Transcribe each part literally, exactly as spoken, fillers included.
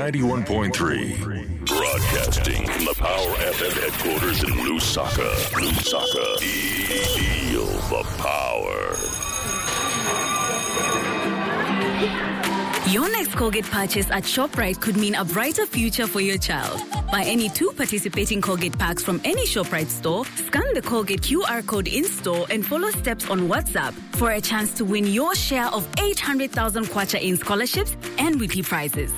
ninety-one point three. Broadcasting from the Power F M headquarters in Lusaka. Lusaka. Feel the power. Your next Colgate purchase at ShopRite could mean a brighter future for your child. Buy any two participating Colgate packs from any ShopRite store, scan the Colgate Q R code in-store, and follow steps on WhatsApp for a chance to win your share of eight hundred thousand kwacha in scholarships and weekly prizes.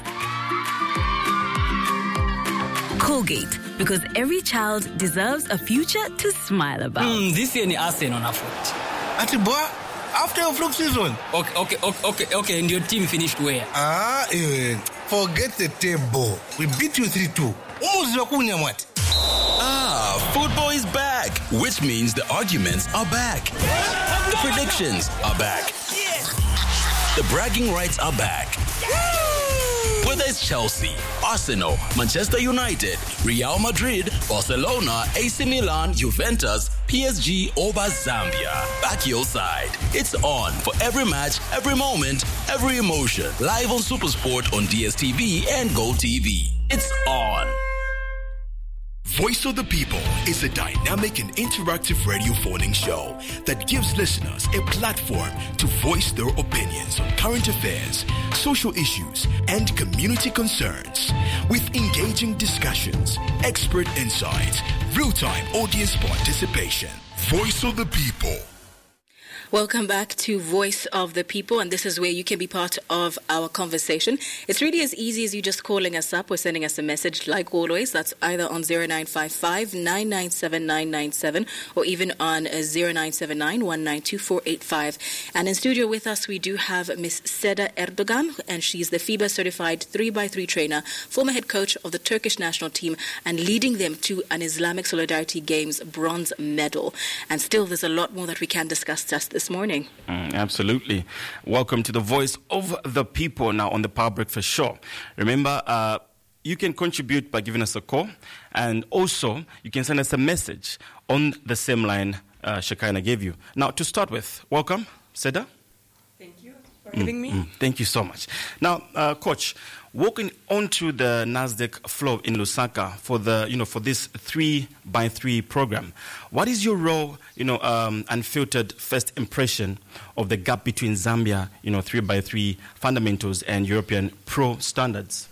Colgate, because every child deserves a future to smile about. Mm, this year ni Arsenal na foot. Ati boy, after your fluke season. Okay, okay, okay, okay, okay. And your team finished where? Ah, eh, forget the table. We beat you three two. Ah, football is back, which means the arguments are back. The predictions are back. The bragging rights are back. Whether it's Chelsea, Arsenal, Manchester United, Real Madrid, Barcelona, A C Milan, Juventus, P S G, or Zambia, back your side. It's on for every match, every moment, every emotion. Live on SuperSport on D S T V and GoTV. It's on. Voice of the People is a dynamic and interactive radio phoning show that gives listeners a platform to voice their opinions on current affairs, social issues, and community concerns. With engaging discussions, expert insights, real-time audience participation. Voice of the People. Welcome back to Voice of the People, and this is where you can be part of our conversation. It's really as easy as you just calling us up or sending us a message, like always. That's either on zero nine five five, nine nine seven, nine nine seven or even on zero nine seven nine, one nine two, four eight five. And in studio with us, we do have Miss Seda Erdogan, and she's the FIBA certified three by three trainer, former head coach of the Turkish national team, and leading them to an Islamic Solidarity Games bronze medal. And still, there's a lot more that we can discuss just this morning. Mm, absolutely. Welcome to the Voice of the People now on the Power Breakfast Show. Remember, uh, you can contribute by giving us a call, and also you can send us a message on the same line uh, Shekinah gave you. Now, to start with, welcome, Seda. Thank you for having mm, me. Mm, thank you so much. Now, uh, Coach, walking onto the NASDAQ floor in Lusaka for the, you know, for this three by three program, what is your role, you know, um, unfiltered first impression of the gap between Zambia, you know, three by three fundamentals and European pro standards?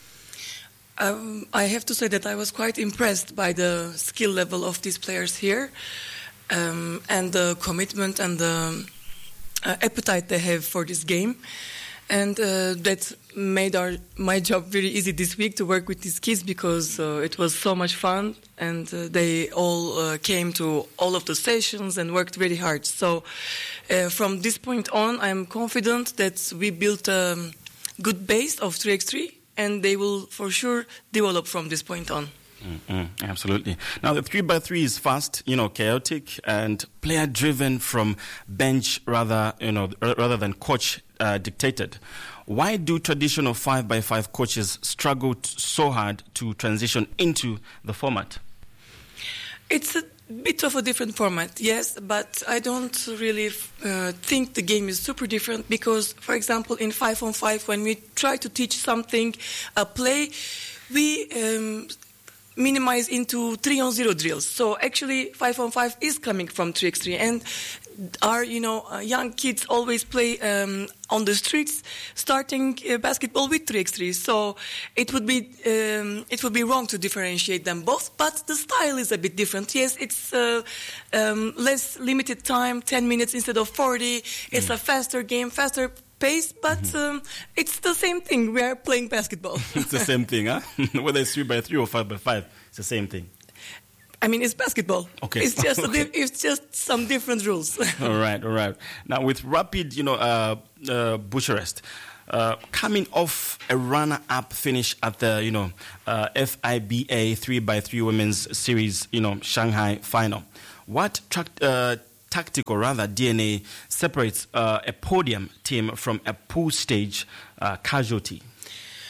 Um, I have to say that I was quite impressed by the skill level of these players here, um, and the commitment and the uh, appetite they have for this game. And uh, that made our my job very easy this week to work with these kids, because uh, it was so much fun, and uh, they all uh, came to all of the sessions and worked very hard. So uh, from this point on, I'm confident that we built a good base of three by three, and they will for sure develop from this point on. Mm-hmm, absolutely. Now, the three by three is fast, you know, chaotic and player-driven from bench rather, you know, rather than coach uh, dictated. Why do traditional five by five coaches struggle t- so hard to transition into the format? It's a bit of a different format, yes, but I don't really uh, think the game is super different, because, for example, in five on five, when we try to teach something, a play, we Um, minimize into three on zero drills. So actually, five on five is coming from three by three, and our, you know, uh, young kids always play um, on the streets, starting uh, basketball with three by three. So it would be um, it would be wrong to differentiate them both. But the style is a bit different. Yes, it's uh, um, less limited time, ten minutes instead of forty. It's mm. a faster game, faster pace, but mm-hmm. um, it's the same thing. We are playing basketball. It's the same thing, huh? Whether it's three by three or five by five, it's the same thing. I mean, it's basketball. Okay. It's just okay. a di- it's just some different rules. all right, all right. Now, with Rapid, you know, uh, uh, Bucharest, uh, coming off a runner-up finish at the, you know, uh, F I B A three by three Women's Series, you know, Shanghai final, what tra- uh, tactic, or rather D N A, separates uh, a podium team from a pool stage uh, casualty?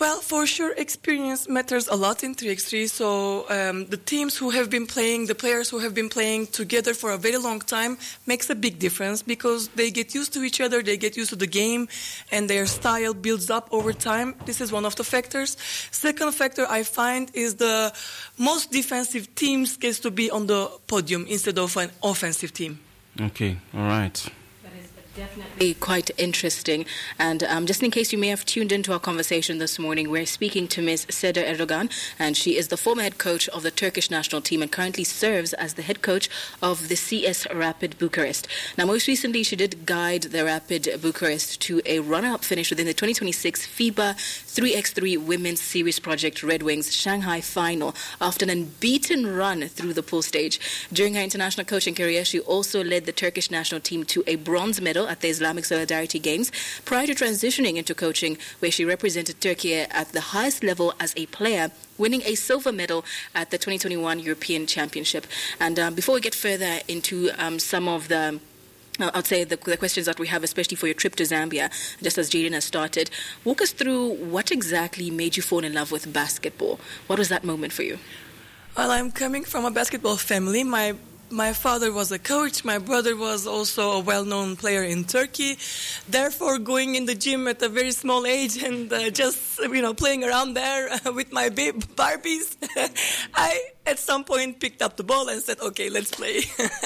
Well, for sure, experience matters a lot in three by three. So um, the teams who have been playing, the players who have been playing together for a very long time makes a big difference because they get used to each other, they get used to the game, and their style builds up over time. This is one of the factors. Second factor I find is the most defensive teams gets to be on the podium instead of an offensive team. Okay, all right. Definitely quite interesting. And um, just in case you may have tuned into our conversation this morning, we're speaking to Miz Seda Erdogan, and she is the former head coach of the Turkish national team and currently serves as the head coach of the C S Rapid Bucharest. Now, most recently, she did guide the Rapid Bucharest to a runner-up finish within the twenty twenty-six FIBA three by three Women's Series Project Red Wings Shanghai final after an unbeaten run through the pool stage. During her international coaching career, she also led the Turkish national team to a bronze medal at the Islamic Solidarity Games prior to transitioning into coaching, where she represented Turkey at the highest level as a player, winning a silver medal at the twenty twenty-one European Championship. And um, before we get further into um, some of the Uh, I'd say the, the questions that we have, especially for your trip to Zambia, just as Jaden has started, walk us through what exactly made you fall in love with basketball. What was that moment for you? Well, I'm coming from a basketball family. My My father was a coach. My brother was also a well-known player in Turkey. Therefore, going in the gym at a very small age and uh, just, you know, playing around there uh, with my babe Barbies, I, at some point, picked up the ball and said, okay, let's play.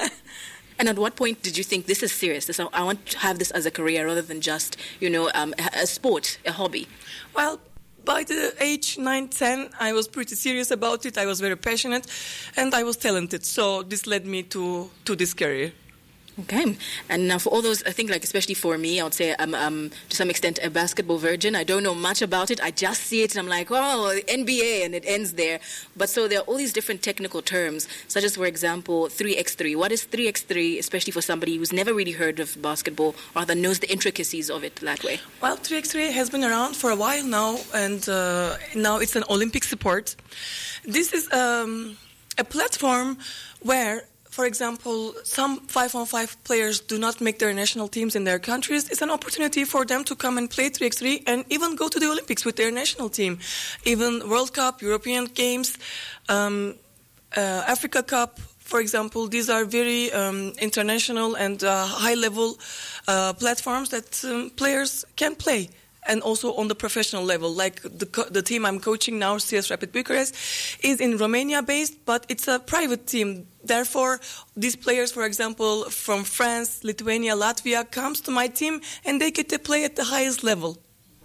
And at what point did you think this is serious? This, I want to have this as a career rather than just, you know, um, a sport, a hobby? Well, by the age nine, ten, I was pretty serious about it. I was very passionate, and I was talented. So this led me to, to this career. Okay. And now for all those, I think, like, especially for me, I would say I'm, um, to some extent, a basketball virgin. I don't know much about it. I just see it, and I'm like, oh, N B A, and it ends there. But so there are all these different technical terms, such as, for example, three by three. What is three by three, especially for somebody who's never really heard of basketball or that knows the intricacies of it that way? Well, three by three has been around for a while now, and uh, now it's an Olympic sport. This is um, a platform where, for example, some five-on-five players do not make their national teams in their countries. It's an opportunity for them to come and play three by three and even go to the Olympics with their national team. Even World Cup, European Games, um, uh, Africa Cup, for example. These are very um, international and uh, high-level uh, platforms that um, players can play. And also on the professional level, like the co- the team I'm coaching now, C S Rapid Bucharest, is in Romania based, but it's a private team. Therefore, these players, for example, from France, Lithuania, Latvia, comes to my team and they get to play at the highest level.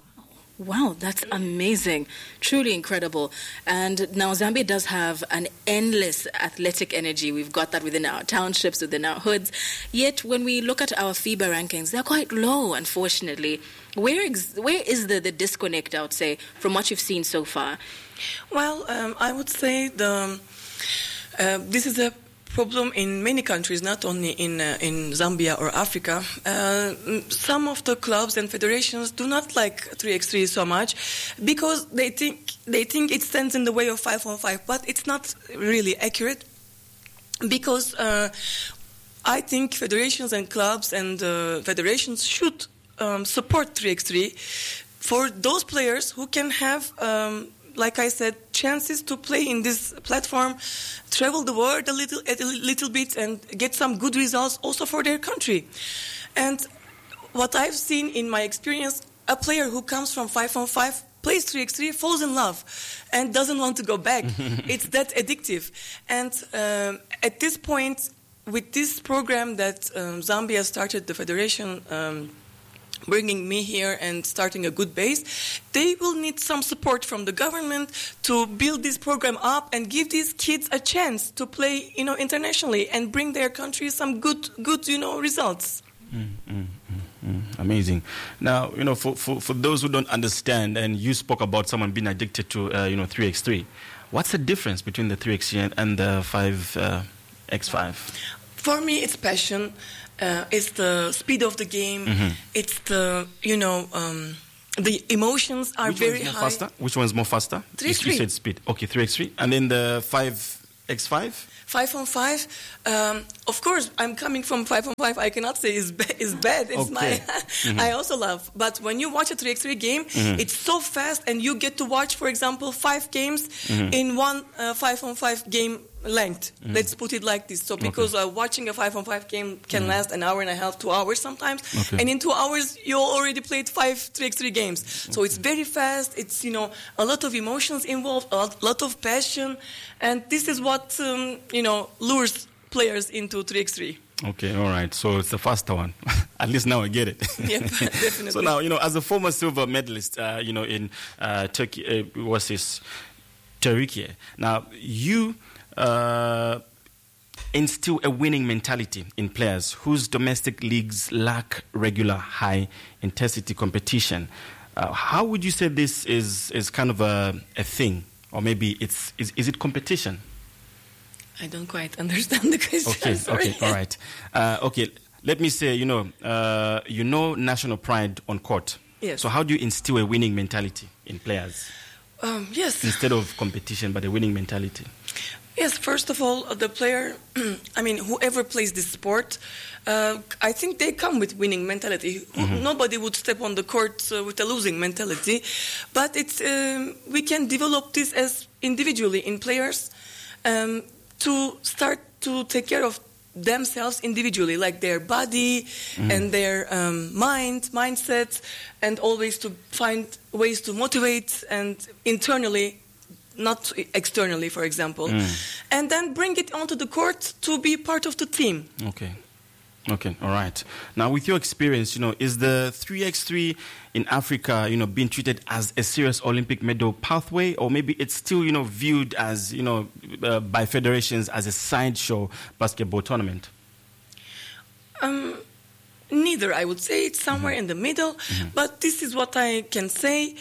Wow, that's amazing. Truly incredible. And now Zambia does have an endless athletic energy. We've got that within our townships, within our hoods. Yet when we look at our FIBA rankings, they're quite low, unfortunately. Where ex- where is the, the disconnect, I would say, from what you've seen so far? Well, um, I would say the uh, this is a problem in many countries, not only in uh, in Zambia or Africa. Uh, some of the clubs and federations do not like three by three so much because they think they think it stands in the way of five on five, but it's not really accurate because uh, I think federations and clubs and uh, federations should um, support three by three for those players who can have um, like I said, chances to play in this platform, travel the world a little, a little bit, and get some good results also for their country. And what I've seen in my experience, a player who comes from five on five, plays three by three, falls in love, and doesn't want to go back. It's that addictive. And um, at this point, with this program that um, Zambia started, the federation, um, bringing me here and starting a good base, they will need some support from the government to build this program up and give these kids a chance to play, you know, internationally and bring their country some good, good, you know, results. Mm, mm, mm, mm. Amazing. Now, you know, for, for, for those who don't understand, and you spoke about someone being addicted to, uh, you know, three by three. What's the difference between the three by three and, and the five by five? For me, it's passion. Uh, it's the speed of the game. Mm-hmm. It's the, you know, um, the emotions are Which very one's more high. Faster? Which one's more faster? three by three. You said speed. Okay, three by three. And then the five X five? Five on five. Um, of course, I'm coming from five on five. I cannot say it's, ba- it's bad. It's Okay. my. Mm-hmm. I also love. But when you watch a three by three game, Mm-hmm. it's so fast, and you get to watch, for example, five games Mm-hmm. in one uh, five on five game length. Mm-hmm. Let's put it like this. So because uh, watching a five on five game can last an hour and a half, two hours sometimes, Okay. and in two hours you already played five three by three games. So it's very fast. It's you know a lot of emotions involved, a lot, lot of passion, and this is what um, you know lures players into three by three. Okay, all right. So it's the faster one. At least now I get it. Yep, definitely. So now, you know, as a former silver medalist, uh, you know, in uh, Turkey, uh, what's this? Turkey. Now, you uh, instill a winning mentality in players whose domestic leagues lack regular high-intensity competition. Uh, how would you say this is, is kind of a, a thing? Or maybe it's is, is it competition? I don't quite understand the question. Okay, sorry. okay, all right. Uh, okay, let me say, you know, uh, you know national pride on court. Yes. So how do you instill a winning mentality in players? Um, yes. Instead of competition, but a winning mentality? Yes, first of all, the player, I mean, whoever plays this sport, uh, I think they come with winning mentality. Mm-hmm. Nobody would step on the court uh, with a losing mentality. But it's um, we can develop this as individually in players um, to start to take care of themselves individually, like their body mm-hmm. and their um, mind, mindset, and always to find ways to motivate and internally, not externally, for example, mm. and then bring it onto the court to be part of the team. Okay. Okay, all right. Now, with your experience, you know, is the three by three in Africa, you know, being treated as a serious Olympic medal pathway, or maybe it's still, you know, viewed as, you know, uh, by federations as a sideshow basketball tournament? Um, neither, I would say. It's somewhere mm-hmm. in the middle, mm-hmm. but this is what I can say.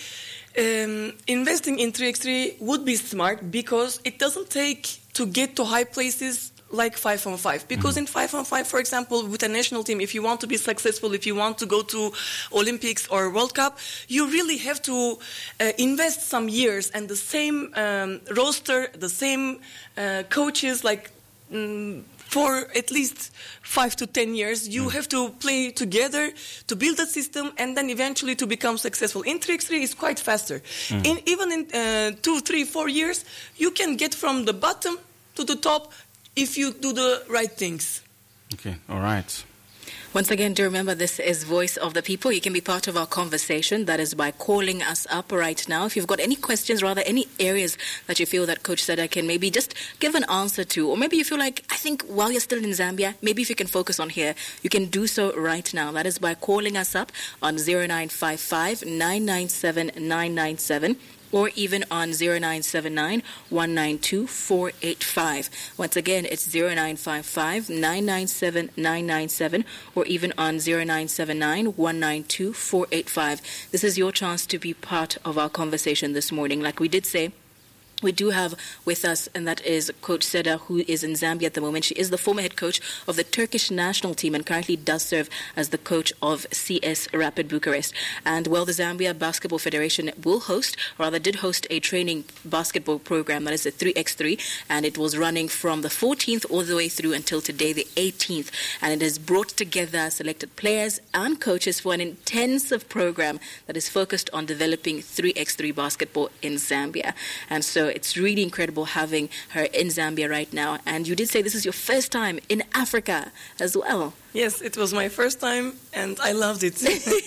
Um, investing in three by three would be smart because it doesn't take to get to high places like five on five. Because mm-hmm. in five on five, for example, with a national team, if you want to be successful, if you want to go to Olympics or World Cup, you really have to uh, invest some years and the same um, roster, the same uh, coaches, like um, for at least five to ten years, you mm. have to play together to build a system and then eventually to become successful. In three by three, it's quite faster. Mm. In, even in uh, two, three, four years, you can get from the bottom to the top if you do the right things. Okay, all right. Once again, do remember this is Voice of the People. You can be part of our conversation. That is by calling us up right now. If you've got any questions, rather any areas that you feel that Coach Seda can maybe just give an answer to, or maybe you feel like, I think while you're still in Zambia, maybe if you can focus on here, you can do so right now. That is by calling us up on zero nine five five, nine nine seven, nine nine seven. Or even on zero nine seven nine, one nine two, four eight five. Once again, it's zero nine five five, nine nine seven, nine nine seven, or even on zero nine seven nine, one nine two, four eight five. This is your chance to be part of our conversation this morning. Like we did say, we do have with us, and that is Coach Seda, who is in Zambia at the moment. She is the former head coach of the Turkish national team and currently does serve as the coach of C S Rapid Bucharest. And, well, the Zambia Basketball Federation will host, or rather did host, a training basketball program that is the three by three, and it was running from the fourteenth all the way through until today, the eighteenth. And it has brought together selected players and coaches for an intensive program that is focused on developing three by three basketball in Zambia. And so it's really incredible having her in Zambia right now. And you did say this is your first time in Africa as well. Yes, it was my first time, and I loved it.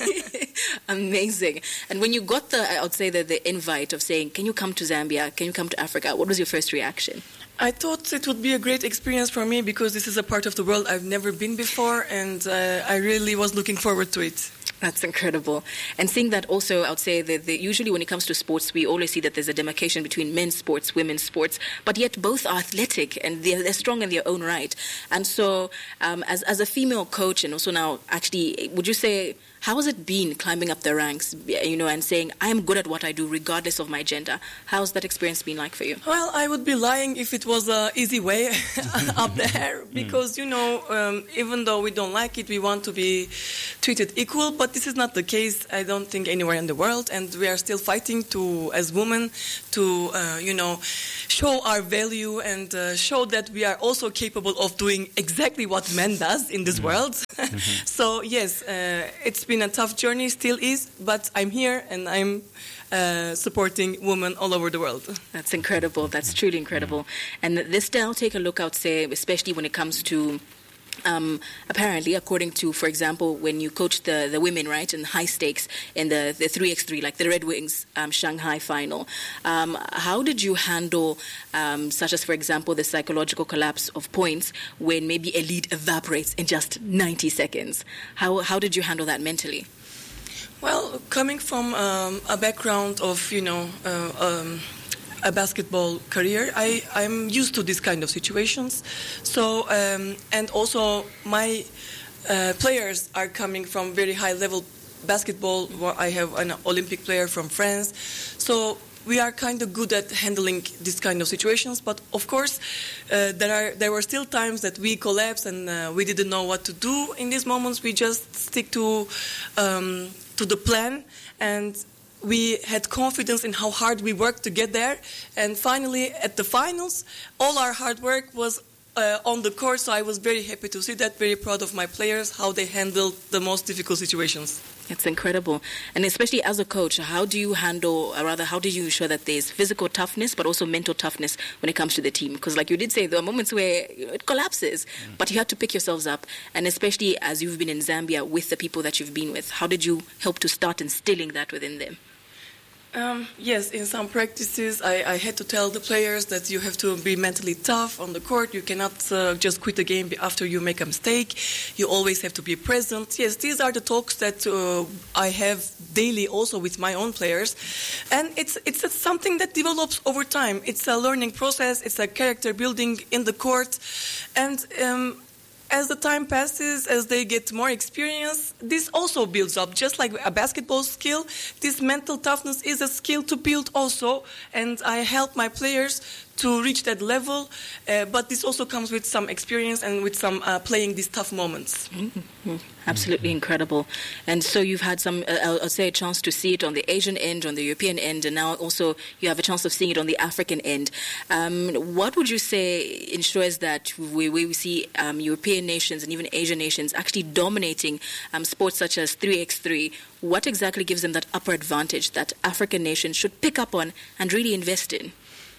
Amazing. And when you got the, I would say, the, the invite of saying, can you come to Zambia, can you come to Africa, what was your first reaction? I thought it would be a great experience for me because this is a part of the world I've never been before, and uh, I really was looking forward to it. That's incredible. And seeing that also, I would say that the, usually when it comes to sports, we always see that there's a demarcation between men's sports, women's sports, but yet both are athletic and they're, they're strong in their own right. And so um, as, as a female coach and also now actually, would you say, How has it been climbing up the ranks, you know, and saying, I'm good at what I do regardless of my gender? How's that experience been like for you? Well, I would be lying if it was an easy way up there, because, you know, um, even though we don't like it, we want to be treated equal, but this is not the case, I don't think, anywhere in the world, and we are still fighting to, as women, to, uh, you know, show our value and uh, show that we are also capable of doing exactly what men does in this mm-hmm. world. mm-hmm. So, yes, uh, it's been a tough journey, still is, but I'm here and I'm Uh, supporting women all over the world. That's incredible. That's truly incredible. And this now, take a look out, say, especially when it comes to Um, apparently, according to, for example, when you coach the, the women, right, in high stakes in the, the three by three, like the Red Wings um, Shanghai final, um, how did you handle, um, such as, for example, the psychological collapse of points when maybe a lead evaporates in just ninety seconds? How, how did you handle that mentally? Well, coming from um, a background of, you know, uh, um, a basketball career, I, I'm used to this kind of situations. So, um, and also my uh, players are coming from very high level basketball. I have an Olympic player from France. So we are kind of good at handling this kind of situations. But of course, uh, there are there were still times that we collapsed and uh, we didn't know what to do in these moments. We just stick to um, to the plan, and we had confidence in how hard we worked to get there. And finally, at the finals, all our hard work was uh, on the court. So I was very happy to see that, very proud of my players, how they handled the most difficult situations. It's incredible. And especially as a coach, how do you handle, or rather, how do you ensure that there's physical toughness, but also mental toughness when it comes to the team? Because like you did say, there are moments where it collapses, mm. but you have to pick yourselves up. And especially as you've been in Zambia with the people that you've been with, how did you help to start instilling that within them? Um, yes, in some practices, I, I had to tell the players that you have to be mentally tough on the court. You cannot uh, just quit the game after you make a mistake. You always have to be present. Yes, these are the talks that uh, I have daily also with my own players. And it's, it's something that develops over time. It's a learning process. It's a character building in the court. And um, as the time passes, as they get more experience, this also builds up. Just like a basketball skill, this mental toughness is a skill to build also. And I help my players to reach that level. Uh, but this also comes with some experience and with some uh, playing these tough moments. Mm-hmm. Absolutely incredible. And so you've had some, uh, I'll, I'll say, a chance to see it on the Asian end, on the European end, and now also you have a chance of seeing it on the African end. Um, what would you say ensures that we, we see um, European nations and even Asian nations actually dominating um, sports such as three by three? What exactly gives them that upper advantage that African nations should pick up on and really invest in?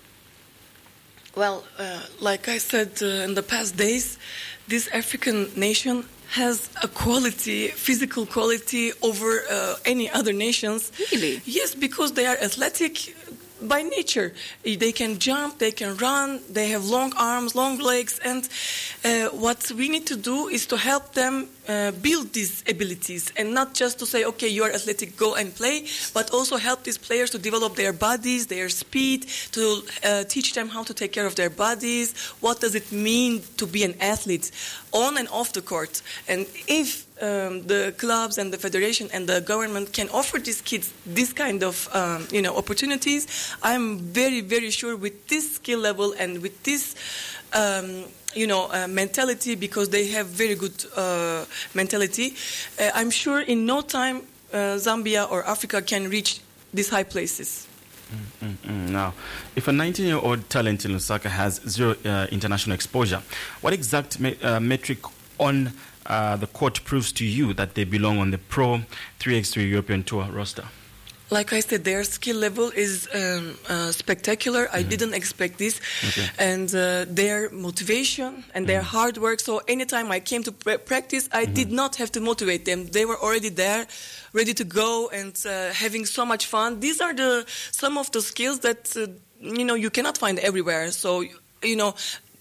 Well, uh, like I said uh, in the past days, this African nation has a quality, physical quality over uh, any other nations. Really? Yes, because they are athletic by nature. They can jump, they can run, they have long arms, long legs, and uh, what we need to do is to help them uh, build these abilities, and not just to say, okay, you are athletic, go and play, but also help these players to develop their bodies, their speed, to uh, teach them how to take care of their bodies, what does it mean to be an athlete on and off the court. And if Um, the clubs and the federation and the government can offer these kids this kind of um, you know opportunities, I'm very very sure with this skill level and with this um, you know uh, mentality, because they have very good uh, mentality, uh, I'm sure in no time uh, Zambia or Africa can reach these high places. Mm-mm. Now, if a nineteen-year-old talent in Lusaka has zero uh, international exposure, what exact me- uh, metric on Uh, the court proves to you that they belong on the Pro three by three European Tour roster? Like I said, their skill level is um, uh, spectacular. Mm-hmm. I didn't expect this. Okay. And uh, their motivation and their mm-hmm. hard work. So anytime I came to pre- practice, I mm-hmm. did not have to motivate them. They were already there, ready to go and uh, having so much fun. These are the some of the skills that, uh, you know, you cannot find everywhere. So, you know,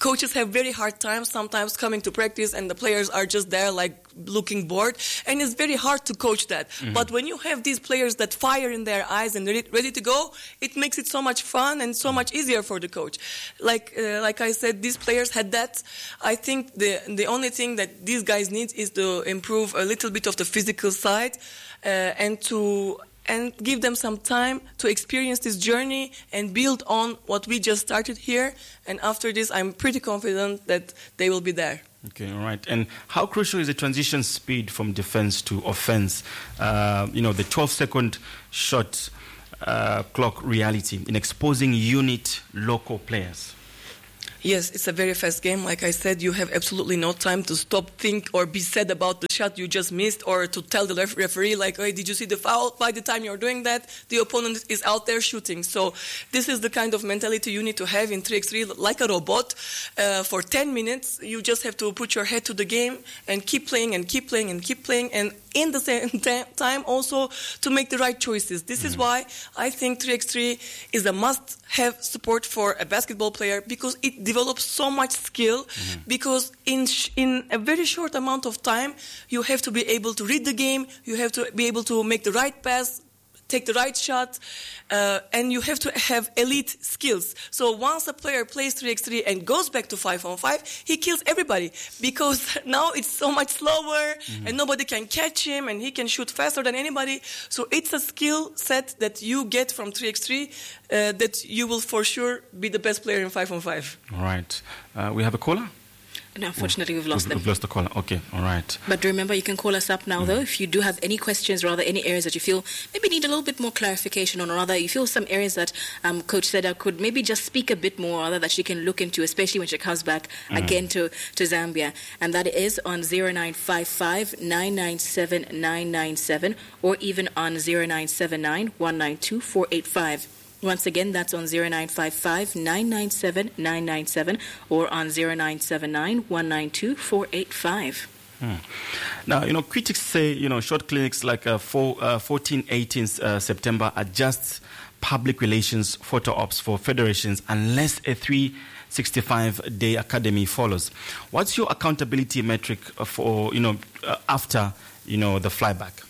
coaches have very hard time sometimes coming to practice, and the players are just there like looking bored, and it's very hard to coach that. Mm-hmm. But when you have these players that fire in their eyes and ready, ready to go, it makes it so much fun and so much easier for the coach. Like uh, like I said, these players had that. I think the the only thing that these guys need is to improve a little bit of the physical side uh, and to and give them some time to experience this journey and build on what we just started here. And after this, I'm pretty confident that they will be there. Okay, all right. And how crucial is the transition speed from defense to offense? Uh, you know, the twelve-second shot uh, clock reality in exposing unit local players. Yes, it's a very fast game. Like I said, you have absolutely no time to stop, think, or be sad about the shot you just missed, or to tell the ref- referee, like, hey, did you see the foul? By the time you're doing that, the opponent is out there shooting. So this is the kind of mentality you need to have in three by three, like a robot. Uh, for ten minutes, you just have to put your head to the game and keep playing and keep playing and keep playing, and in the same t- time also to make the right choices. This mm-hmm. is why I think three by three is a must-have support for a basketball player, because it develops so much skill, mm-hmm. because in sh- in a very short amount of time, you have to be able to read the game, you have to be able to make the right pass, take the right shot, uh, and you have to have elite skills. So once a player plays three by three and goes back to five on five, he kills everybody, because now it's so much slower, mm-hmm. and nobody can catch him, and he can shoot faster than anybody. So it's a skill set that you get from three by three uh, that you will for sure be the best player in five on five. All right. Uh, we have a caller? No, unfortunately, we've lost we've, them. We've lost the caller. Okay, all right. But remember, you can call us up now, mm-hmm. though, if you do have any questions, rather any areas that you feel maybe need a little bit more clarification on, or rather you feel some areas that um, Coach Seda could maybe just speak a bit more, rather that she can look into, especially when she comes back mm-hmm. again to, to Zambia. And that is on zero nine five five, nine nine seven, nine nine seven or even on zero nine seven nine, one nine two, four eight five. Once again, that's on zero nine five five, nine nine seven, nine nine seven or on zero nine seven nine, one nine two, four eight five. Hmm. Now, you know, critics say, you know, short clinics like uh, four, uh, fourteen, eighteen uh, September are just public relations photo ops for federations unless a three sixty-five day academy follows. What's your accountability metric for, you know, uh, after, you know, the flyback?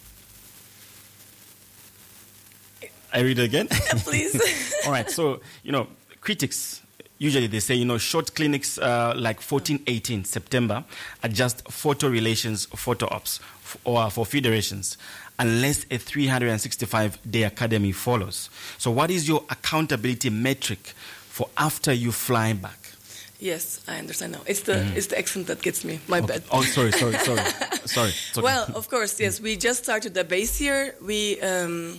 I read it again? Please. All right. So, you know, critics, usually they say, you know, short clinics uh, like fourteen, eighteen September are just photo relations, photo ops f- or for federations unless a three sixty-five day academy follows. So what is your accountability metric for after you fly back? Yes, I understand now. It's the mm. it's the accent that gets me. My oh, bad. Oh, sorry, sorry, sorry. sorry. Okay. Well, of course, yes. We just started the base here. We... Um,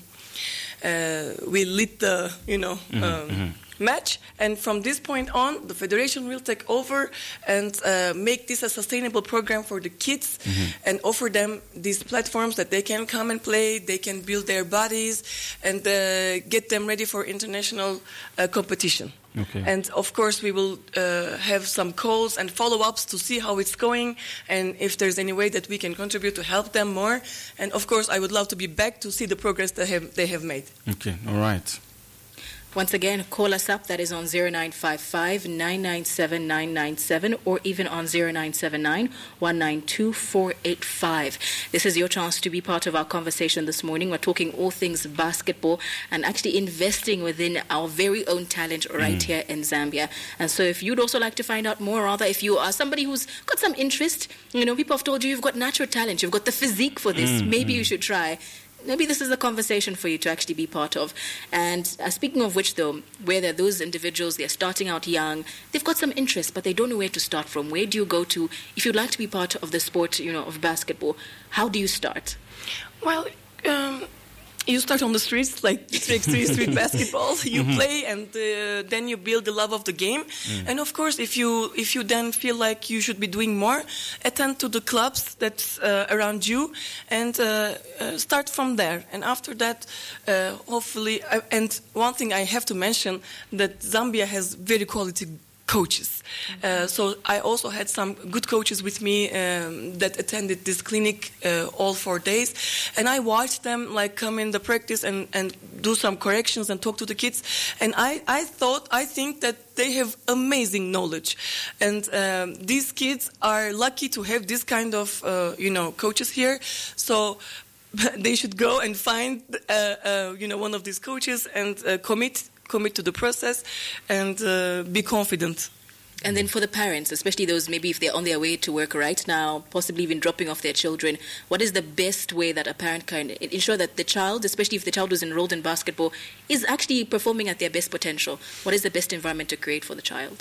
Uh, we lead the, you know, mm-hmm, um, mm-hmm. match, and from this point on, the federation will take over and uh, make this a sustainable program for the kids, mm-hmm. and offer them these platforms that they can come and play, they can build their bodies, and uh, get them ready for international uh, competition. Okay. And of course, we will uh, have some calls and follow-ups to see how it's going, and if there's any way that we can contribute to help them more. And of course, I would love to be back to see the progress they have they have made. Okay, all right. Once again, call us up. That is on zero nine five five, nine nine seven, nine nine seven or even on zero nine seven nine, one nine two, four eight five. This is your chance to be part of our conversation this morning. We're talking all things basketball and actually investing within our very own talent right mm. here in Zambia. And so if you'd also like to find out more, rather if you are somebody who's got some interest, you know, people have told you you've got natural talent, you've got the physique for this, mm, maybe mm. you should try. Maybe this is a conversation for you to actually be part of. And uh, speaking of which, though, where there are those individuals, they're starting out young, they've got some interest, but they don't know where to start from. Where do you go to if you'd like to be part of the sport, you know, of basketball? How do you start? Well, um, you start on the streets, like street, street basketball. You mm-hmm. play, and uh, then you build the love of the game. Mm. And of course, if you if you then feel like you should be doing more, attend to the clubs that's uh, around you, and uh, uh, start from there. And after that, uh, hopefully, uh, and one thing I have to mention, that Zambia has very quality coaches. Uh, so I also had some good coaches with me um, that attended this clinic uh, all four days, and I watched them like come in the practice and, and do some corrections and talk to the kids. And I, I thought, I think that they have amazing knowledge, and um, these kids are lucky to have this kind of uh, you know coaches here. So they should go and find uh, uh, you know one of these coaches and uh, commit. commit to the process and uh, be confident. And then for the parents, especially those maybe if they're on their way to work right now, possibly even dropping off their children, what is the best way that a parent can ensure that the child, especially if the child was enrolled in basketball, is actually performing at their best potential? What is the best environment to create for the child?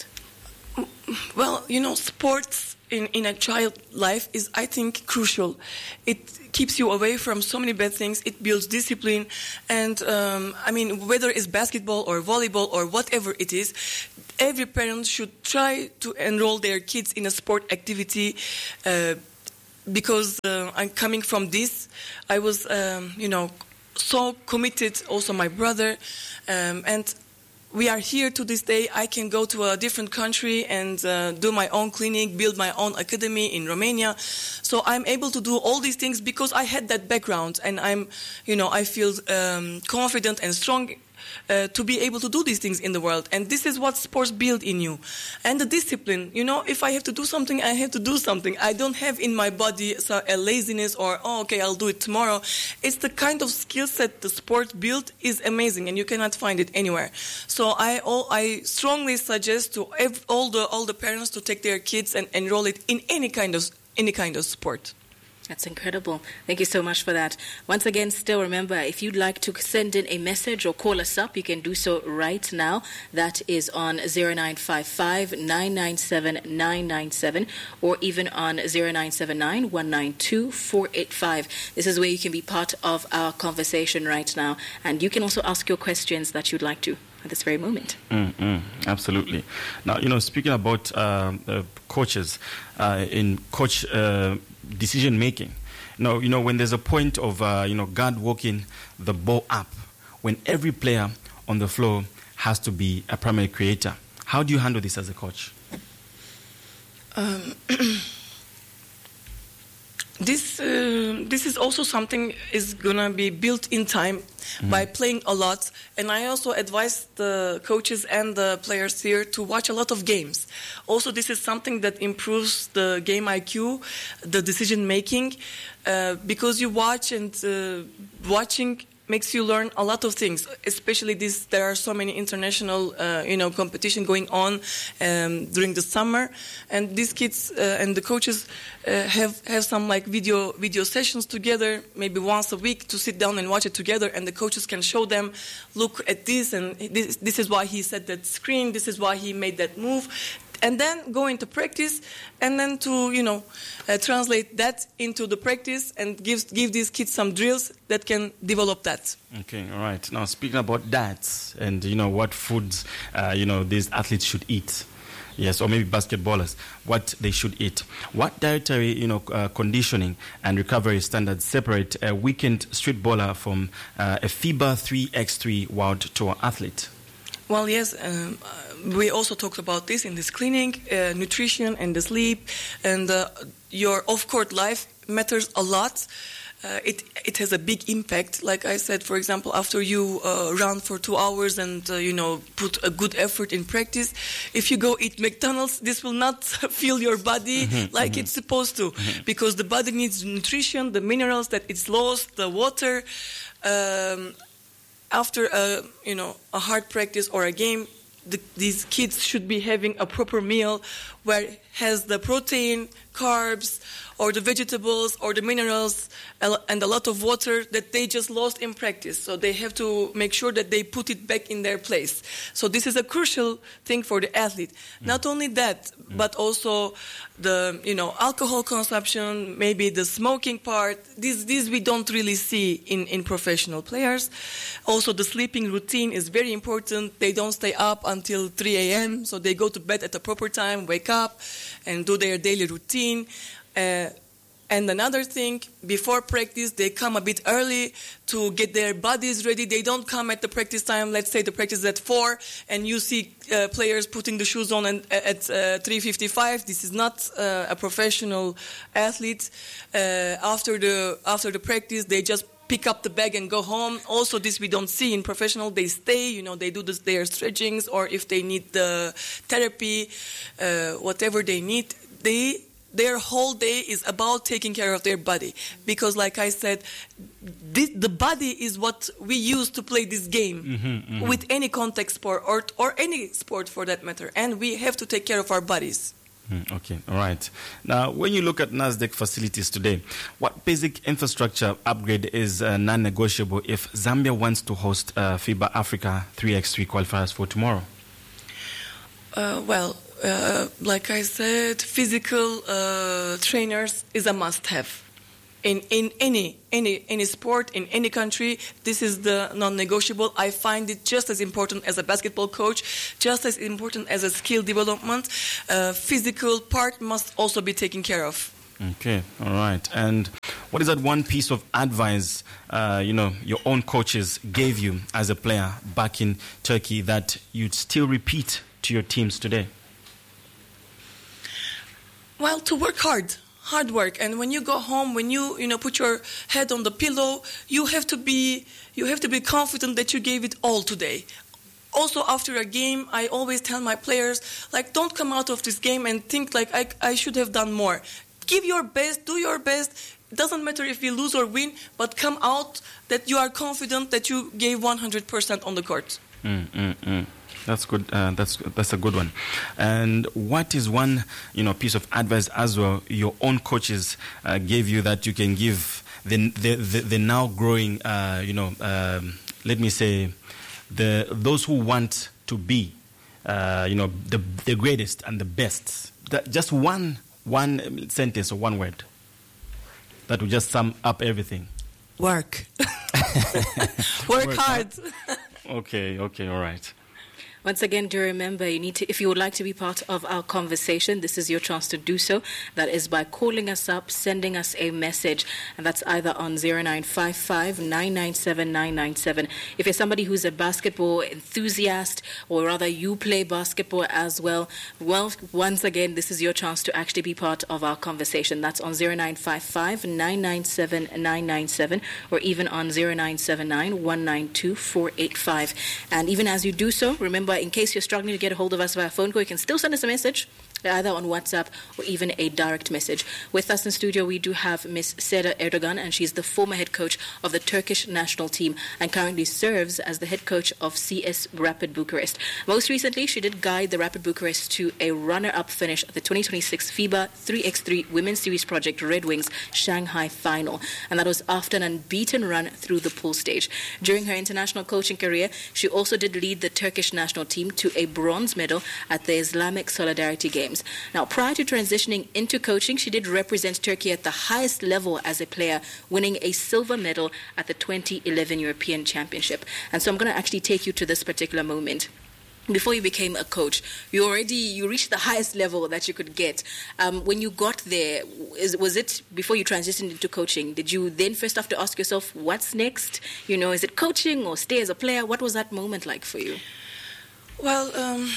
Well, you know, sports in, in a child life is, I think, crucial. It keeps you away from so many bad things. It builds discipline. And, um, I mean, whether it's basketball or volleyball or whatever it is, every parent should try to enroll their kids in a sport activity uh, because uh, I'm coming from this. I was, um, you know, so committed, also my brother, um, and we are here to this day. I can go to a different country and uh, do my own clinic, build my own academy in Romania. So I'm able to do all these things because I had that background, and I'm, you know, I feel um, confident and strong uh, to be able to do these things in the world. And this is what sports build in you. And the discipline, you know, if I have to do something, I have to do something. I don't have in my body a laziness or, oh, okay, I'll do it tomorrow. It's the kind of skill set the sport build is amazing, and you cannot find it anywhere. So I all, I strongly suggest to ev- all the all the parents to take their kids and enroll it in any kind of any kind of sport. That's incredible. Thank you so much for that. Once again, still remember, if you'd like to send in a message or call us up, you can do so right now. That is on zero nine five five, nine nine seven, nine nine seven or even on zero nine seven nine, one nine two, four eight five. This is where you can be part of our conversation right now. And you can also ask your questions that you'd like to at this very moment. Mm-hmm. Absolutely. Now, you know, speaking about um, uh, coaches, uh, in coach uh, decision making, you know, you know, when there's a point of, uh, you know, guard walking the ball up, when every player on the floor has to be a primary creator, how do you handle this as a coach? Um, This uh, this is also something is gonna be built in time mm-hmm. by playing a lot, and I also advise the coaches and the players here to watch a lot of games. Also, this is something that improves the game I Q, the decision making, uh, because you watch and uh, watching makes you learn a lot of things, especially this. There are so many international, uh, you know, competition going on um, during the summer, and these kids uh, and the coaches uh, have have some like video video sessions together, maybe once a week, to sit down and watch it together, and the coaches can show them, look at this, and this, this is why he set that screen, this is why he made that move. And then go into practice, and then to, you know, uh, translate that into the practice and give give these kids some drills that can develop that. Okay, all right. Now, speaking about that and, you know, what foods, uh, you know, these athletes should eat. Yes, or maybe basketballers, what they should eat. What dietary, you know, uh, conditioning and recovery standards separate a weekend street baller from uh, a FIBA three by three World Tour athlete? Well, yes, um, we also talked about this in this clinic, uh, nutrition and the sleep, and uh, your off-court life matters a lot. Uh, it it has a big impact. Like I said, for example, after you uh, run for two hours and, uh, you know, put a good effort in practice, if you go eat McDonald's, this will not fill your body mm-hmm, like mm-hmm. it's supposed to, mm-hmm. because the body needs nutrition, the minerals that it's lost, the water. Um, After a, you know, a hard practice or a game, the, these kids should be having a proper meal where it has the protein, carbs, or the vegetables, or the minerals, and a lot of water that they just lost in practice. So they have to make sure that they put it back in their place. So this is a crucial thing for the athlete. Mm. Not only that, mm. but also the, you know, alcohol consumption, maybe the smoking part. These, these we don't really see in, in professional players. Also, the sleeping routine is very important. They don't stay up until three a.m., so they go to bed at the proper time, wake up, and do their daily routine. Uh, And another thing, before practice, they come a bit early to get their bodies ready. They don't come at the practice time. Let's say the practice is at four, and you see uh, players putting the shoes on and, uh, at uh, three fifty-five. This is not uh, a professional athlete. Uh, after the after the practice, they just pick up the bag and go home. Also, this we don't see in professional. They stay, you know, they do this, their stretchings, or if they need the therapy, uh, whatever they need, they... Their whole day is about taking care of their body. Because, like I said, this, the body is what we use to play this game Mm-hmm, mm-hmm. with any contact sport or, or any sport for that matter. And we have to take care of our bodies. Mm, okay, all right. Now, when you look at NASDAQ facilities today, what basic infrastructure upgrade is uh, non-negotiable if Zambia wants to host uh, FIBA Africa three by three qualifiers for tomorrow? Uh, well, uh, like I said, physical uh, trainers is a must-have. In, in any any any sport, in any country, this is the non-negotiable. I find it just as important as a basketball coach, just as important as a skill development. Uh, physical part must also be taken care of. Okay, all right. And what is that one piece of advice, uh, you know, your own coaches gave you as a player back in Turkey that you'd still repeat to your teams today? Well, to work hard. Hard work, and when you go home, when you you know put your head on the pillow, you have to be you have to be confident that you gave it all today. Also, after a game, I always tell my players, like, don't come out of this game and think like I I should have done more. Give your best, do your best. It doesn't matter if we lose or win, but come out that you are confident that you gave one hundred percent on the court. Mm, mm, mm. That's good. Uh, that's that's a good one. And what is one, you know, piece of advice as well your own coaches uh, gave you that you can give the the, the, the now growing, uh, you know, um, let me say, the those who want to be, uh, you know, the the greatest and the best. That, just one one sentence or one word that will just sum up everything. Work. Work, Work hard. hard. Okay. Okay. All right. Once again, do remember, you need to, if you would like to be part of our conversation, this is your chance to do so. That is by calling us up, sending us a message, and that's either on zero nine five five, nine nine seven, nine nine seven. If you're somebody who's a basketball enthusiast, or rather you play basketball as well, well, once again, this is your chance to actually be part of our conversation. That's on zero nine five five, nine nine seven, nine nine seven, or even on zero nine seven nine, one nine two, four eight five. And even as you do so, remember, in case you're struggling to get a hold of us via phone call, you can still send us a message, either on WhatsApp or even a direct message. With us in studio, we do have Miss Seda Erdogan, and she's the former head coach of the Turkish national team and currently serves as the head coach of C S Rapid Bucharest. Most recently, she did guide the Rapid Bucharest to a runner-up finish at the twenty twenty-six FIBA three by three Women's Series Project Red Wings Shanghai final, and that was after an unbeaten run through the pool stage. During her international coaching career, she also did lead the Turkish national team to a bronze medal at the Islamic Solidarity Games. Now, prior to transitioning into coaching, she did represent Turkey at the highest level as a player, winning a silver medal at the twenty eleven European Championship. And so I'm going to actually take you to this particular moment. Before you became a coach, you already you reached the highest level that you could get. Um, when you got there, is, was it before you transitioned into coaching? Did you then first have to ask yourself, what's next? You know, is it coaching or stay as a player? What was that moment like for you? Well, um,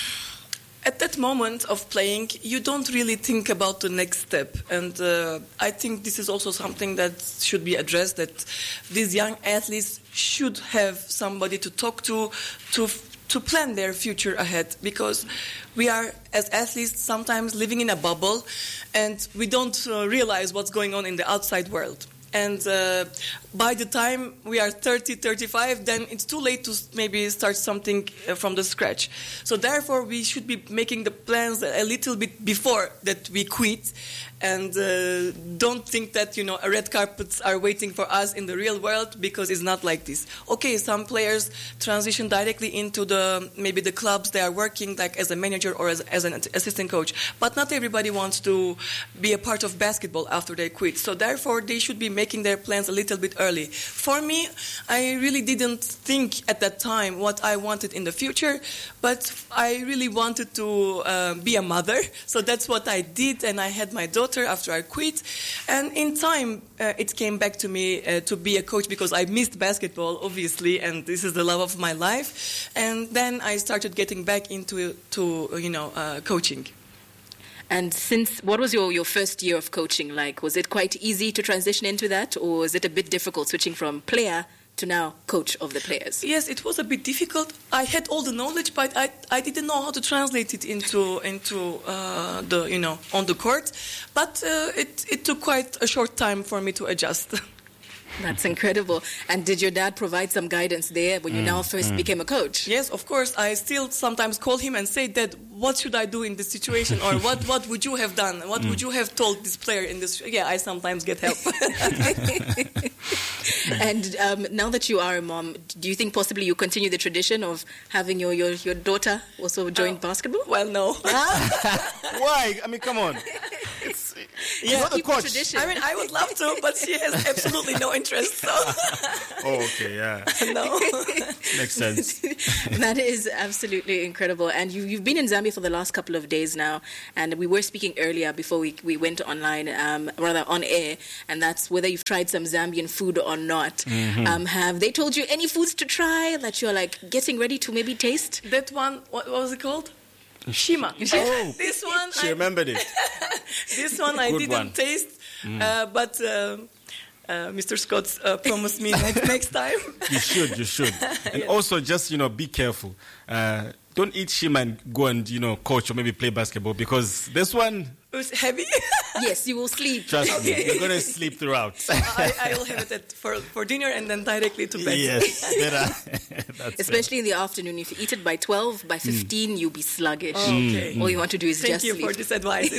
at that moment of playing, you don't really think about the next step. And uh, I think this is also something that should be addressed, that these young athletes should have somebody to talk to, to to plan their future ahead, because we are, as athletes, sometimes living in a bubble and we don't uh, realize what's going on in the outside world. And uh, by the time we are thirty, thirty-five, then it's too late to maybe start something uh, from the scratch. So therefore, we should be making the plans a little bit before that we quit, and uh, don't think that, you know, red carpets are waiting for us in the real world, because it's not like this. Okay, some players transition directly into the maybe the clubs they are working, like as a manager or as, as an assistant coach. But not everybody wants to be a part of basketball after they quit. So therefore, they should be making their plans a little bit early. For me, I really didn't think at that time what I wanted in the future, but I really wanted to uh, be a mother. So that's what I did, and I had my daughter after I quit. And in time, uh, it came back to me uh, to be a coach because I missed basketball, obviously, and this is the love of my life. And then I started getting back into to you know uh, coaching. And since, what was your, your first year of coaching like? Was it quite easy to transition into that, or is it a bit difficult switching from player to now coach of the players? Yes, it was a bit difficult. I had all the knowledge, but I, I didn't know how to translate it into into uh, the you know on the court. But uh, it it took quite a short time for me to adjust. That's incredible. And did your dad provide some guidance there when you mm, now first mm. became a coach? Yes, of course. I still sometimes call him and say, Dad, what should I do in this situation? Or what, what would you have done? What mm. would you have told this player in this? Yeah, I sometimes get help. And um, now that you are a mom, do you think possibly you continue the tradition of having your, your, your daughter also join uh, basketball? Well, no. Why? I mean, come on. It's, yeah, not the coach. Tradition. I mean, I would love to, but she has absolutely no interest. So. Oh, okay, yeah. No. Makes sense. That is absolutely incredible. And you, you've been in Zambia for the last couple of days now, and we were speaking earlier before we, we went online, um, rather on air, and that's whether you've tried some Zambian food or not. Mm-hmm. Um, have they told you any foods to try that you're like getting ready to maybe taste? That one, what, what was it called? Shima. Oh, this one. She I, remembered it. This one I Good didn't one. taste, mm. uh, but uh, uh, Mister Scott uh, promised me next, next time. You should, you should. And yeah. also, just, you know, be careful. Uh, don't eat shima and go and, you know, coach or maybe play basketball, because this one... It was heavy. Yes, you will sleep. Trust okay. me, you're going to sleep throughout. I, I will have it at, for, for dinner and then directly to bed. Yes, that's especially fair. in the afternoon. If you eat it by twelve, by fifteen, mm. you'll be sluggish. Oh, okay. All you want to do is Thank just you sleep. for this advice.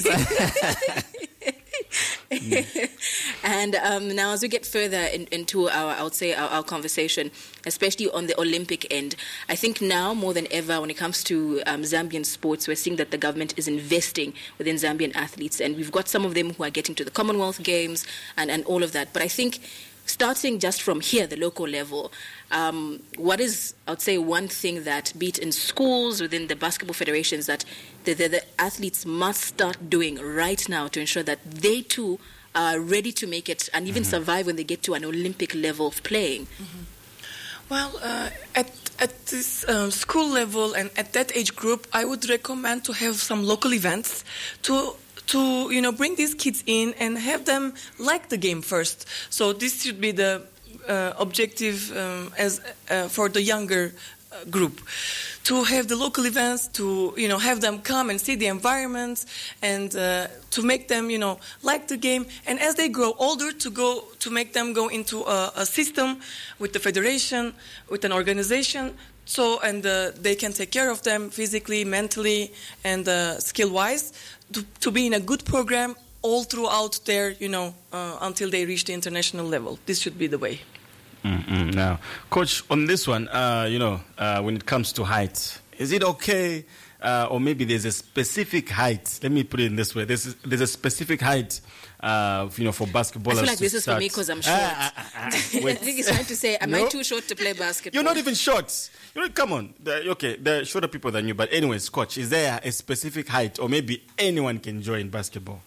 And um, now, as we get further in, into our, I would say, our, our conversation, especially on the Olympic end, I think now more than ever, when it comes to um, Zambian sports, we're seeing that the government is investing within Zambian athletes, and we've got some of them who are getting to the Commonwealth Games and, and all of that. But I think starting just from here, the local level, um, what is, I would say, one thing that, be it in schools, within the basketball federations, that the, the, the athletes must start doing right now to ensure that they too are ready to make it and even mm-hmm. survive when they get to an Olympic level of playing? Mm-hmm. Well, uh, at at this um, school level and at that age group, I would recommend to have some local events to to you know bring these kids in and have them like the game first. So this should be the uh, objective um, as uh, for the younger uh, group, to have the local events, to you know have them come and see the environment, and uh, to make them you know like the game. And as they grow older, to go to make them go into a, a system with the federation, with an organization. So and uh, they can take care of them physically, mentally, and uh, skill-wise, to, to be in a good program all throughout their you know uh, until they reach the international level. This should be the way. Mm-mm. Now, Coach, on this one, uh, you know, uh, when it comes to height, is it okay, uh, or maybe there's a specific height? Let me put it in this way: there's there's a specific height, uh, you know, for basketballers. I feel like to this is start. for me because I'm short. Ah, ah, ah, ah. I think he's trying to say, am no? I too short to play basketball? You're not even short. You know, come on. The, okay, there are shorter people than you, but anyways, Coach, is there a specific height, or maybe anyone can join basketball?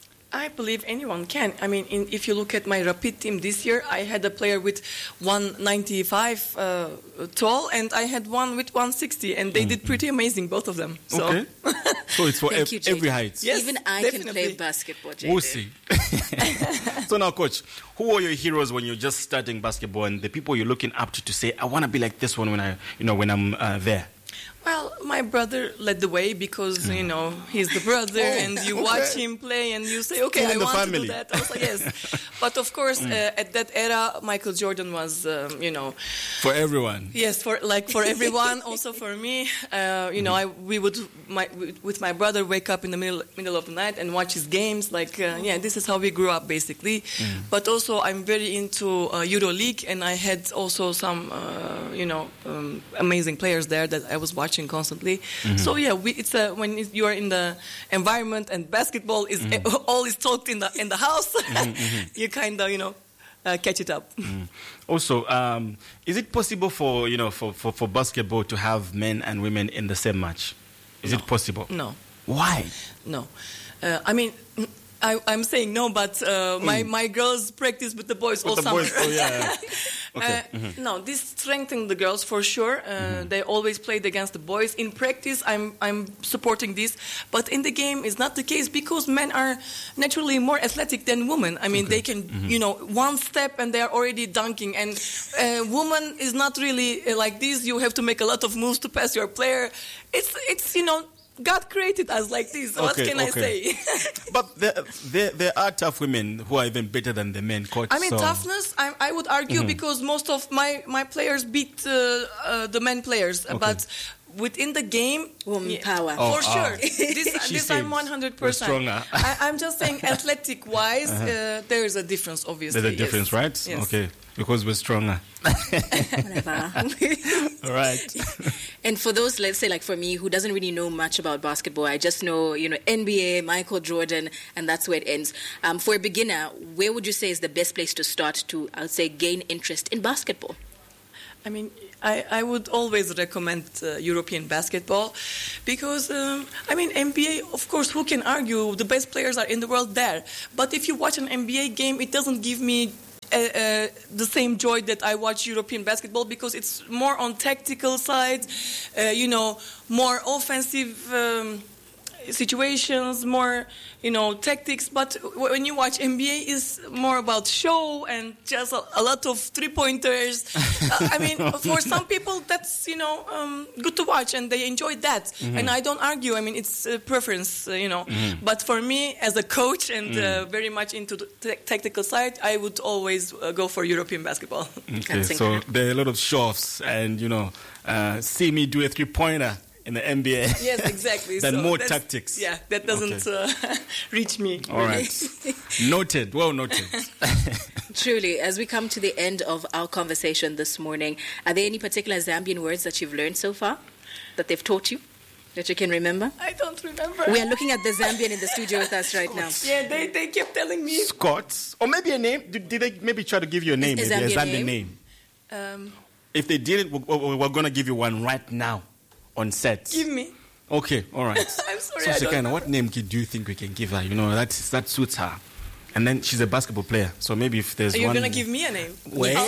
I believe anyone can. I mean, in, if you look at my rapid team this year, I had a player with one ninety-five uh, tall, and I had one with one sixty, and they mm-hmm. did pretty amazing, both of them. So. Okay. So it's for ev- you, every height. Yes, even I definitely. can play basketball, J D. We'll see. So now, Coach, who are your heroes when you're just starting basketball, and the people you're looking up to to say, I want to be like this one when I, you know, when I'm uh, there? Well, my brother led the way because, you know, he's the brother, oh, and you okay. watch him play and you say, okay, Still I in the want family. to do that. I was like, yes. But of course, mm. uh, at that era, Michael Jordan was, um, you know... For everyone. Yes, for like for everyone, also for me. Uh, you know, I we would, my, with my brother, wake up in the middle middle of the night and watch his games. Like, uh, yeah, this is how we grew up, basically. Mm. But also, I'm very into uh, EuroLeague, and I had also some, uh, you know, um, amazing players there that I was watching constantly. Mm-hmm. So yeah, we, it's a, when you are in the environment and basketball is mm-hmm. all is talked in the in the house. Mm-hmm. You kind of you know uh, catch it up. Mm. Also, um, is it possible for you know for, for, for basketball to have men and women in the same match? Is No. it possible? No. Why? No. Uh, I mean, I, I'm saying no, but uh, my, Mm. my girls practice with the boys With all the summer. boys, oh, yeah, yeah. Okay. Uh, Mhm. No, this strengthens the girls for sure. Uh, Mm-hmm. They always played against the boys. In practice, I'm I'm supporting this, but in the game, it's not the case because men are naturally more athletic than women. I mean, they can, Mm-hmm. you know, one step and they are already dunking. And uh, woman is not really uh, like this. You have to make a lot of moves to pass your player. It's it's you know. God created us like this. What Okay, can I okay. say? But there, there, there are tough women who are even better than the men, coach. I mean, so- toughness, I, I would argue, Mhm. because most of my, my players beat uh, uh, the men players. Okay. But within the game, Woman yeah, power. Oh, for ah. sure. This, She this said I'm one hundred we're percent. stronger. I, I'm just saying, athletic-wise, Uh-huh. uh, there is a difference, obviously. There's a difference, yes. right? Yes. Okay, because we're stronger. Whatever. All right. And for those, let's say, like for me, who doesn't really know much about basketball, I just know, you know, N B A, Michael Jordan, and that's where it ends. Um, for a beginner, where would you say is the best place to start to, I would say, gain interest in basketball? I mean, I, I would always recommend uh, European basketball because, um, I mean, N B A, of course, who can argue? The best players are in the world there. But if you watch an N B A game, it doesn't give me uh, uh, the same joy that I watch European basketball because it's more on tactical side, uh, you know, more offensive um, situations, more, you know, tactics. But w- when you watch N B A, it's more about show and just a, a lot of three-pointers. uh, I mean, for some people, that's, you know, um, good to watch and they enjoy that. Mhm. And I don't argue. I mean, it's a preference, uh, you know. Mhm. But for me, as a coach and uh, Mm. very much into the t- tactical side, I would always uh, go for European basketball. Okay, so there are a lot of show-offs and, you know, uh, see me do a three-pointer in the N B A. Yes, exactly. Then So more that's- tactics. Yeah, that doesn't uh, reach me. All right. Noted. Well noted. Truly, as we come to the end of our conversation this morning, are there any particular Zambian words that you've learned so far that they've taught you that you can remember? I don't remember. We are looking at the Zambian in the studio with us right now. Yeah, they, they kept telling me. Scots. Or maybe a name. Did, did they maybe try to give you a name? A maybe a Zambian Zambian name. name? Um, If they didn't, we're, we're going to give you one right now on set. give me. Okay, all right. I'm sorry, So, I don't Shekinah, what name do you think we can give her? You know, that, that suits her. And then she's a basketball player. So maybe if there's Are you one... going to give me a name? Wait.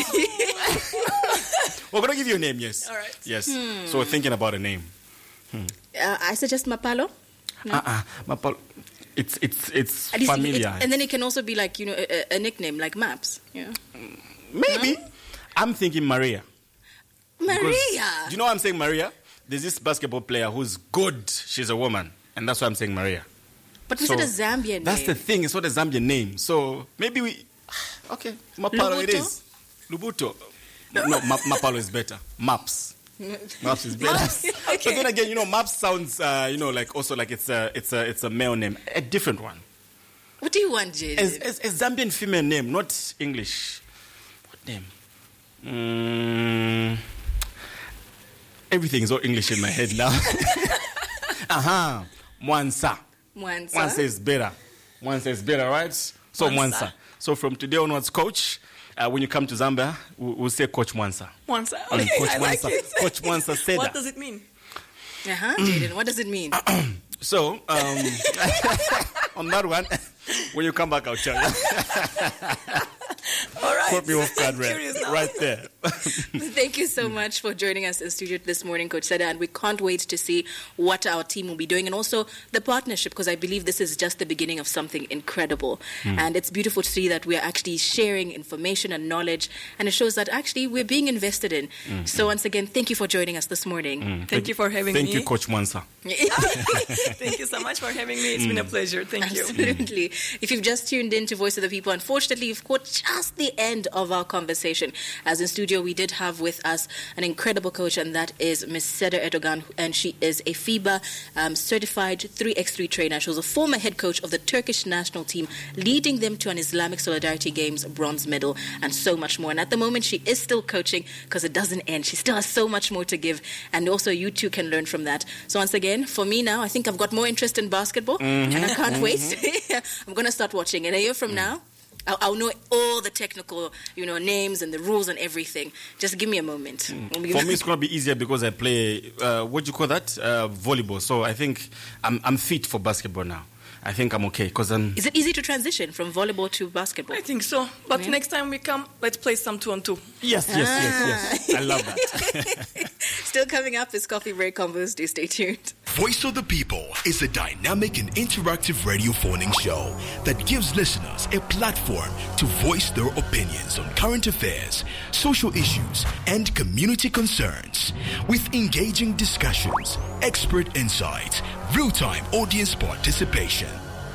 Oh. We're going to give you a name, yes. All right. Yes. Hmm. So we're thinking about a name. Hmm. Uh, I suggest Mapalo. No? Uh-uh. Mapal- it's it's it's At least it- familiar. it- and then it can also be like, you know, a, a nickname like Maps. Yeah. Maybe. I'm thinking Maria. Because- Maria. do you know why I'm saying Maria? There's this basketball player who's good. She's a woman. And that's why I'm saying Maria. But we So, said a Zambian That's name. the thing. It's not a Zambian name. So maybe we... Okay. Mapalo it Lubuto? is. Lubuto. No, no Ma- Mapalo is better. Maps. Maps is better. Maps, But then again, you know, Maps sounds, uh, you know, like also like it's a, it's a, it's a male name. A different one. What do you want, Jay? It's, it's a Zambian female name, not English. What name? Mm, everything is all English in my head now. Aha. Mwansa. Mwansa. Mwansa is better. Mwansa is better, right? So Mwansa. Mwansa. So from today onwards, coach, uh, when you come to Zambia, we'll, we'll say Coach Mwansa. Mwansa. I mean, Okay, Coach I like Mwansa. it. Coach Mwansa said What that. does it mean? Uh-huh, Jaden, what does it mean? So, um, on that one, when you come back, I'll tell you. All right. Put me off guard, I'm right, curious now. right there. Thank you so much for joining us in studio this morning, Coach Seda, and we can't wait to see what our team will be doing and also the partnership, because I believe this is just the beginning of something incredible. Mm. And it's beautiful to see that we are actually sharing information and knowledge, and it shows that actually we're being invested in. Mm. So once again, thank you for joining us this morning. Mm. Thank you for having Thank me. you, Coach Mwansa. Thank you so much for having me. It's been a Mm. pleasure. Thank you. Absolutely. If you've just tuned in to Voice of the People, unfortunately, you've caught just the end of our conversation. As in studio, we did have with us an incredible coach, and that is Miss Seda Erdogan, and she is a FIBA um, certified three by three trainer. She was a former head coach of the Turkish national team, leading them to an Islamic Solidarity Games bronze medal and so much more. And at the moment, she is still coaching because it doesn't end. She still has so much more to give, and also you too can learn from that. So once again, for me now, I think I've got more interest in basketball, Mhm, and I can't mhm. wait. I'm going to start watching. And a year from now, I'll, I'll know all the technical, you know, names and the rules and everything. Just give me a moment. Mm. For me, it's going to be easier because I play, uh, what do you call that? Uh, volleyball. So I think I'm, I'm fit for basketball now. I think I'm okay. Cause I'm Is it easy to transition from volleyball to basketball? I think so. But yeah. next time we come, let's play some two on two. Yes, yes, ah. yes, yes. I love that. Still coming up is Coffee Break Convos. Do stay tuned. Voice of the People is a dynamic and interactive radio phoning show that gives listeners a platform to voice their opinions on current affairs, social issues, and community concerns. With engaging discussions, expert insights, real-time audience participation.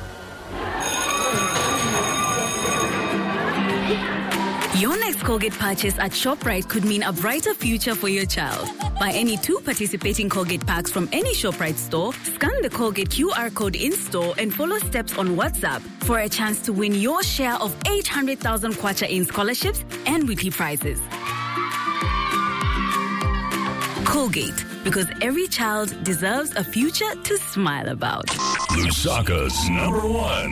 Your next Colgate purchase at ShopRite could mean a brighter future for your child. Buy any two participating Colgate packs from any ShopRite store, scan the Colgate Q R code in-store, and follow steps on WhatsApp for a chance to win your share of eight hundred thousand kwacha in scholarships and weekly prizes. Colgate, because every child deserves a future to smile about. Lusaka's number one